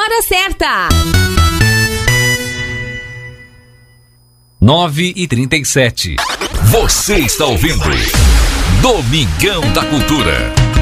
hora certa. 9h37. Você está ouvindo Domingão da Cultura.